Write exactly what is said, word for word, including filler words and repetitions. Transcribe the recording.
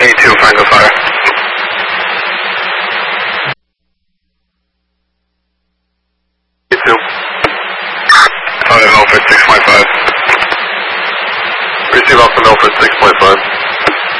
eighty-two, Franco Fire. eighty-two. Five, Milford, six point five. Receive off the Milford, six point five.